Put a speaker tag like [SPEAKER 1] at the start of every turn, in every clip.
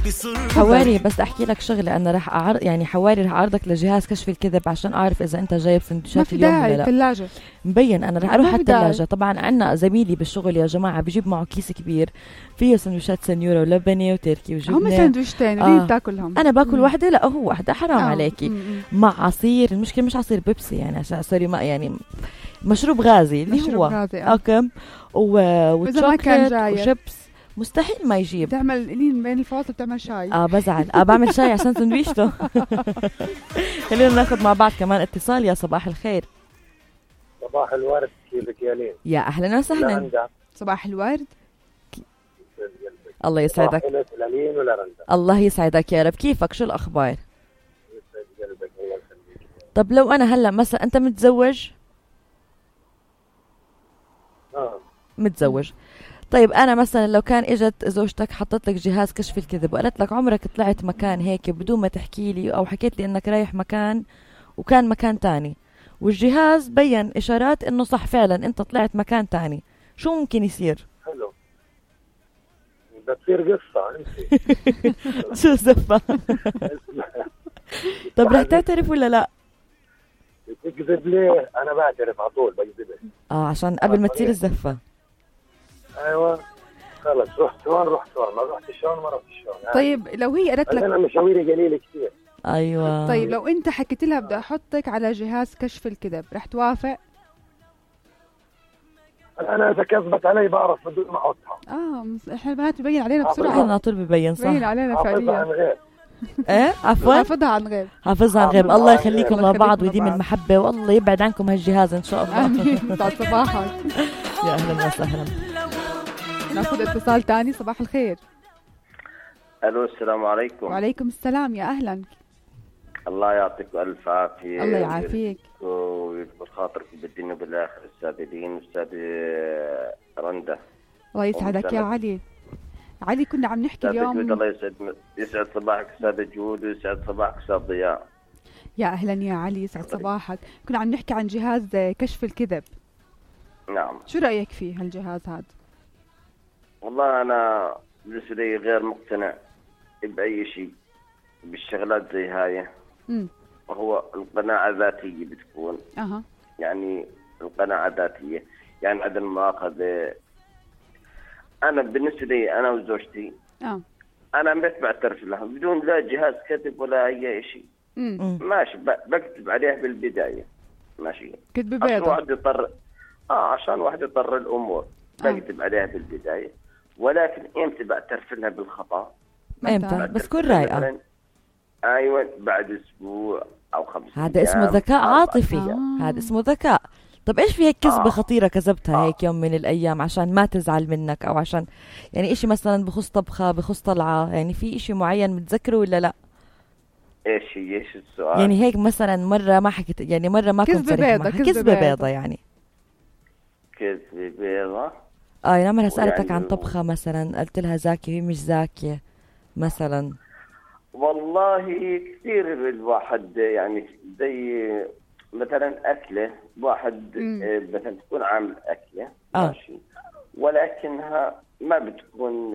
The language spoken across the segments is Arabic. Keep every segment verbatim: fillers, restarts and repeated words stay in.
[SPEAKER 1] حواري بس احكي لك شغله، انا راح أعرض يعني حواري راح اعرضك لجهاز كشف الكذب عشان اعرف اذا انت جايب سندويشات اليوم ولا لا.
[SPEAKER 2] الثلاجه
[SPEAKER 1] مبين انا راح اروح على الثلاجه. طبعا عندنا زميلي بالشغل يا جماعه بيجيب معه كيس كبير فيه سندويشات سنيوره ولبنه وتركي وجبنه.
[SPEAKER 2] هم سندويشتين اللي آه. بتاكلهم.
[SPEAKER 1] انا باكل واحده، لا هو واحده حرام آه. عليكي
[SPEAKER 2] مم.
[SPEAKER 1] مع عصير. المشكله مش عصير بيبسي يعني عشان سوري ما يعني مشروب غازي اللي
[SPEAKER 2] مشروب
[SPEAKER 1] هو
[SPEAKER 2] غازي.
[SPEAKER 1] آه. اوكي وشوكليت وشيبس مستحيل ما يجيب.
[SPEAKER 2] تعمل لين بين الفواصل بتعمل شاي.
[SPEAKER 1] اه بزعل اه بعمل شاي عشان سندويشته. خلينا ناخذ مع بعض كمان اتصال. يا صباح الخير.
[SPEAKER 3] صباح الورد، كيفك يا لين؟
[SPEAKER 1] يا اهلا وسهلا.
[SPEAKER 2] صباح الورد.
[SPEAKER 1] الله يسعدك.
[SPEAKER 3] لين ولا رندا؟
[SPEAKER 1] الله يسعدك يا رب. كيفك؟ شو الاخبار؟ طب لو انا هلا مثلا انت متزوج؟
[SPEAKER 3] اه
[SPEAKER 1] متزوج. طيب أنا مثلا لو كان إجت زوجتك حطت لك جهاز كشف الكذب وقالت لك عمرك طلعت مكان هيك بدون ما تحكي لي أو حكيت لي إنك رايح مكان وكان مكان تاني والجهاز بين إشارات إنه صح فعلا أنت طلعت مكان تاني، شو ممكن يصير؟
[SPEAKER 3] حلو، بتصير قصة انت.
[SPEAKER 1] شو زفة؟ طب رح تعترف ولا لا؟
[SPEAKER 3] تكذب ليه؟ أنا بعترف على طول بكذب.
[SPEAKER 1] آه عشان قبل ما تصير الزفة.
[SPEAKER 3] ايوه خلص، رحت هون رحت هون، ما رحت هون ما رحت هون.
[SPEAKER 2] طيب لو هي قالت لك
[SPEAKER 3] انا مشاويري قليله كثير.
[SPEAKER 1] ايوه
[SPEAKER 2] طيب لو انت حكيت لها بدي احطك على جهاز كشف الكذب رح توافق؟
[SPEAKER 3] انا اذا كذبت علي بعرف بدون ما احطها.
[SPEAKER 2] اه احنا البنات ببين علينا بسرعه.
[SPEAKER 1] احنا على طول ببين صح.
[SPEAKER 2] ببين علينا فعليا.
[SPEAKER 1] ايه عفوا
[SPEAKER 2] حافظها عن غيب.
[SPEAKER 1] حافظها عن غيب. الله يخليكم لبعض ويديم المحبه والله يبعد عنكم هالجهاز ان شاء الله.
[SPEAKER 2] امين. بعد صباحك.
[SPEAKER 1] يا اهلا وسهلا.
[SPEAKER 2] ناخذ اتصال تاني. صباح الخير.
[SPEAKER 4] الو السلام عليكم.
[SPEAKER 2] وعليكم السلام. يا اهلا.
[SPEAKER 4] الله يعطيك الف عافيه.
[SPEAKER 2] الله يعافيك
[SPEAKER 4] ويكبر خاطرك بالدنيا وبالاخره. السادلين استاذ رندا.
[SPEAKER 2] الله يسعدك يا علي. علي كنا عم نحكي اليوم.
[SPEAKER 4] الله يسعد يسعد صباحك استاذ جود ويسعد صباحك استاذ ضياء.
[SPEAKER 2] يا اهلا يا علي يسعد صباحك. كنا عم نحكي عن جهاز كشف الكذب.
[SPEAKER 4] نعم.
[SPEAKER 2] شو رايك فيه هالجهاز هذا؟
[SPEAKER 4] والله انا بالنسبه لي غير مقتنع باي شيء بالشغلات زي هاي.
[SPEAKER 2] امم
[SPEAKER 4] وهو القناعه ذاتيه بتكون.
[SPEAKER 2] اها
[SPEAKER 4] يعني القناعه ذاتيه يعني عدم المؤاخذه. انا بالنسبه لي انا وزوجتي
[SPEAKER 2] اه
[SPEAKER 4] انا ما بعترف لها بدون لا جهاز كذب ولا اي شيء.
[SPEAKER 2] امم
[SPEAKER 4] ماشي بكتب عليه بالبدايه ماشي
[SPEAKER 2] كذب بيضة
[SPEAKER 4] عشان واحد يضطر اه عشان واحد يضطر الامور بكتب آه. عليها بالبدايه. ولكن امتى بعترف لها بالخطا؟
[SPEAKER 1] امتى؟ بس كل رايقه.
[SPEAKER 4] ايوه بعد اسبوع او خمس
[SPEAKER 1] هذا أيام. اسمه ذكاء عاطفي. آه. هذا اسمه ذكاء. طب ايش في هيك كذبه آه. خطيره كذبتها آه. هيك يوم من الايام عشان ما تزعل منك او عشان يعني اشي مثلا بخص طبخه بخص طلعه، يعني في اشي معين متذكره ولا لا؟
[SPEAKER 4] ايش هي ايش السؤال؟
[SPEAKER 1] يعني هيك مثلا مره ما حكيت يعني مره ما كنت صريح معها كذبه بيضه يعني
[SPEAKER 4] كذبه بيضه.
[SPEAKER 1] اه يعني مرة سألتك يعني عن طبخة مثلا قلت لها زاكية وهي مش زاكية مثلا.
[SPEAKER 4] والله كثير الواحد يعني زي مثلا أكلة واحد مثلا تكون عامل أكلة
[SPEAKER 1] آه.
[SPEAKER 4] ماشي ولكنها ما بتكون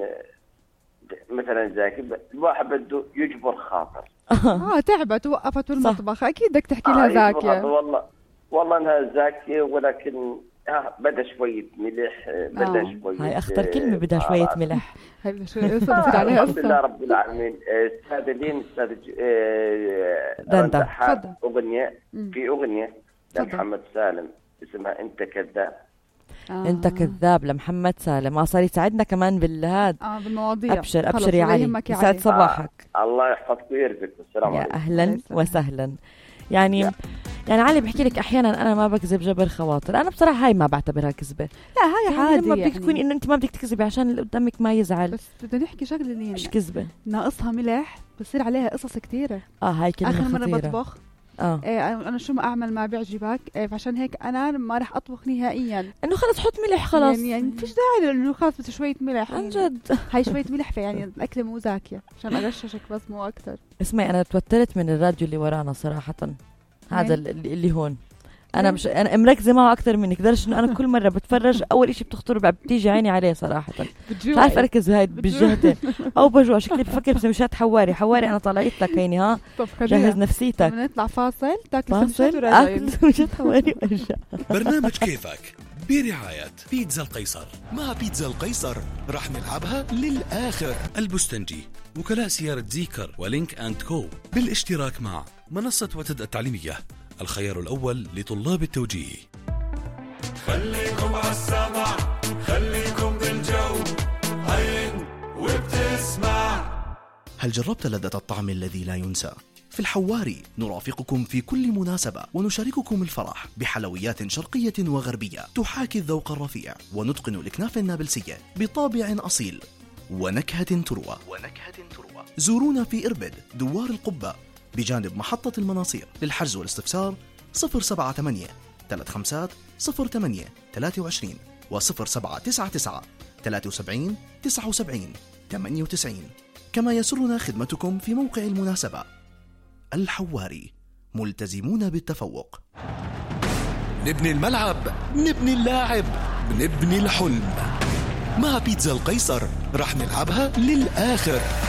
[SPEAKER 4] مثلا زاكية. الواحد بده يجبر خاطر.
[SPEAKER 2] اه تعبت ووقفت بالمطبخ اكيد بدك تحكي لها
[SPEAKER 4] آه
[SPEAKER 2] زاكية.
[SPEAKER 4] والله والله انها زاكية ولكن اه بدها شوية ملح بدها
[SPEAKER 2] آه.
[SPEAKER 4] شوية.
[SPEAKER 1] هاي اخطر كلمة بدها شوية ملح.
[SPEAKER 2] هاي بدها شوية قصة عليها.
[SPEAKER 4] الحمد لله رب العالمين. استاذ لين استاذ
[SPEAKER 1] رندا
[SPEAKER 4] اغنية في اغنية لمحمد سالم اسمها انت كذاب.
[SPEAKER 2] آه.
[SPEAKER 1] انت كذاب لمحمد سالم. اه صار يساعدنا كمان بالهاد
[SPEAKER 2] اه بالمواضيع.
[SPEAKER 1] ابشر ابشر يا علي يسعد صباحك.
[SPEAKER 4] آه. الله يحفظك ويرزقك. السلام عليكم.
[SPEAKER 1] يا اهلا وسهلا. يعني يا. يعني علي بحكي لك احيانا انا ما بكذب جبر خواطر. انا بصراحه هاي ما بعتبرها كذبه.
[SPEAKER 2] لا هاي
[SPEAKER 1] يعني
[SPEAKER 2] عادي
[SPEAKER 1] لما
[SPEAKER 2] يعني.
[SPEAKER 1] بدك تكوني انه انت ما بدك تكذبي عشان اللي قدامك ما يزعل.
[SPEAKER 2] بس بدنا نحكي شغله لين
[SPEAKER 1] مش كذبه
[SPEAKER 2] ناقصها ملح بصير عليها قصص كثيره.
[SPEAKER 1] اه هاي كلمه
[SPEAKER 2] اخر
[SPEAKER 1] خطيره.
[SPEAKER 2] مره بطبخ
[SPEAKER 1] اه
[SPEAKER 2] إيه انا شو ما اعمل ما بيعجبك إيه فعشان هيك انا ما راح اطبخ نهائيا.
[SPEAKER 1] انه خلص حط ملح خلاص
[SPEAKER 2] يعني يعني فيش داعي انه خلص بس شويه ملح
[SPEAKER 1] عن جد.
[SPEAKER 2] هاي شويه ملح فيعني الاكله مو زاكيه عشان اغششك بس مو اكثر.
[SPEAKER 1] اسمعي انا توترت من الراديو اللي ورانا صراحه. هذا اللي, اللي هون انا مش انا مركزه معه اكثر منك، لدرجه انه انا كل مره بتفرج اول إشي بتخطر بتيجي عيني عليه صراحه، مش عارف اركز بهاي بالجهتين او بجوع. شكلي بفكر بسندويشات حواري. حواري انا طلعت لك هيني ها، جهز نفسيتك.
[SPEAKER 2] نطلع فاصل تاكل
[SPEAKER 1] فاصل اكل سندويشات حواري وارجع.
[SPEAKER 5] برنامج كيفك برعاية بيتزا القيصر. مع بيتزا القيصر رح نلعبها للآخر. البستنجي، وكلاء سيارة زيكر ولينك أند كو، بالاشتراك مع منصة وتد التعليمية، الخيار الأول لطلاب التوجيه.
[SPEAKER 6] خليكم عالسمع، خليكم بالجو، عين وبتسمع.
[SPEAKER 7] هل جربت لذة الطعم الذي لا ينسى؟ في الحواري نرافقكم في كل مناسبة ونشارككم الفرح بحلويات شرقية وغربية تحاكي الذوق الرفيع، ونتقن الإكناف النابلسية بطابع أصيل ونكهة تروى ونكهة تروى. زورونا في إربد دوار القبة بجانب محطة المناصير. للحجز والاستفسار صفر سبعة ثمانية ثلاثة خمسة صفر ثمانية ثلاثة وعشرين وصفر سبعة تسعة تسعة ثلاثة وسبعين تسعة وسبعين ثمانية وتسعين. كما يسرنا خدمتكم في موقع المناسبة. الحواري، ملتزمون بالتفوق.
[SPEAKER 5] نبني الملعب، نبني اللاعب، نبني الحلم. مع بيتزا القيصر رح نلعبها للآخر.